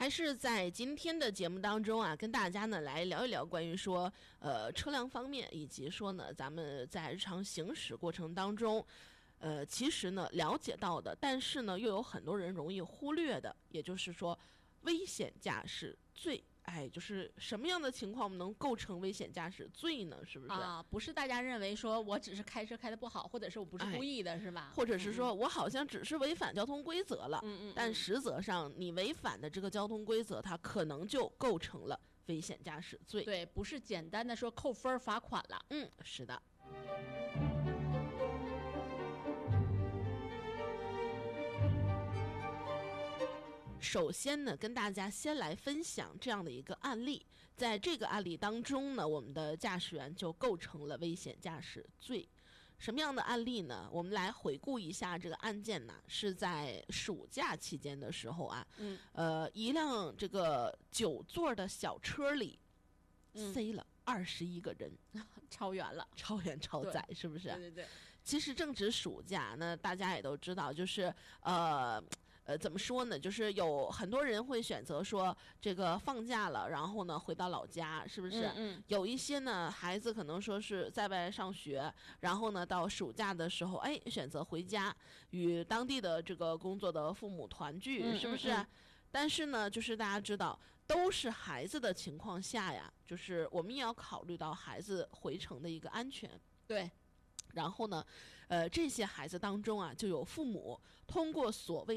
还是在今天的节目当中啊，跟大家呢来聊一聊关于说车辆方面，以及说呢咱们在日常行驶过程当中其实呢了解到的，但是呢又有很多人容易忽略的，也就是说危险驾驶罪。就是什么样的情况能构成危险驾驶罪呢？是不是啊？不是大家认为说我只是开车开得不好，或者是我不是故意的，是吧？ 或者是说我好像只是违反交通规则了，但实则上你违反的这个交通规则，它可能就构成了危险驾驶罪。 对，不是简单的说扣分罚款了。 是的。首先呢，跟大家先来分享这样的一个案例，在这个案例当中呢，我们的驾驶员就构成了危险驾驶罪。什么样的案例呢？我们来回顾一下这个案件呢，是在暑假期间的时候啊，一辆这个9座的小车里塞了21个人， 超远了， 超远超载，是不是？ 对对对。 其实正值暑假，那大家也都知道，就是怎么说呢？就是有很多人会选择说这个放假了，然后呢回到老家，是不是？有一些呢孩子可能说是在外上学，然后呢到暑假的时候，选择回家与当地的这个工作的父母团聚，是不是？但是呢，就是大家知道，都是孩子的情况下呀，就是我们也要考虑到孩子回程的一个安全。 对。 然后呢，这些孩子当中啊，就有父母通过所谓